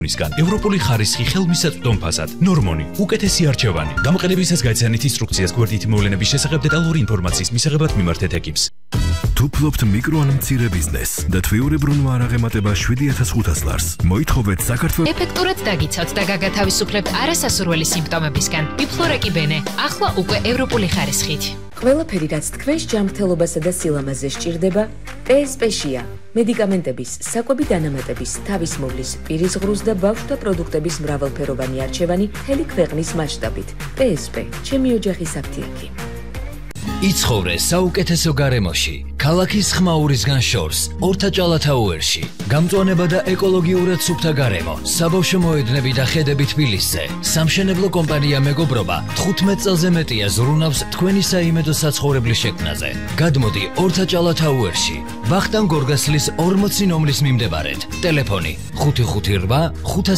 ევროპული ხარისხი ხელმისაწვდომ ფასად, ნორმონი, უკეთესი არჩევანი. გამოყენებისას გაიცანით ინსტრუქციას გვერდითი მოვლენების შესახებ დეტალური ინფორმაციის მისაღებად მიმართეთ ეკიპს. თუ ფლობთ მიკრო ან მცირე ბიზნესს და თვიურებრუნვა არ აღემატება 7500 ლარს, მოითხოვეთ საქართველოს ეფექტურად დაგიცავთ და გაგათავისუფლებთ არასასურველი სიმპტომებისგან. ბიფლორეკი ბენე, ახლა უკვე ევროპული ხარისხით. ყველაფერი, რაც თქვენს ჯანმრთელობასა და სილამაზე სჭირდება, PSP-შია. მედიკამენტების, საკვები დანამატების, თავისმოვლის, პირის ღრუს და ბავშვთა პროდუქტების მრავალფეროვანი არჩევანი მთელი ქვეყნის მასშტაბით. PSP, ჩემი ოჯახის აფთიაქი. იცხოვრე საუკეთესო გარემოში, ქალაქის ხმაურისგან შორს, ორთაჭალათაუერში. გამწვანება და ეკოლოგიურად სუფთა გარემო, საბავშვო მოედნები და ხედები თბილისზე. სამშენებლო კომპანია მეგობრობა 15 წელზე მეტია ზრუნავს თქვენი საიმედო საცხოვრებლის შექმნაზე. გადმოდი ორთაჭალათაუერში, ვახტანგ გორგასლის 40 ნომრის მიმდებარედ. ტელეფონი 558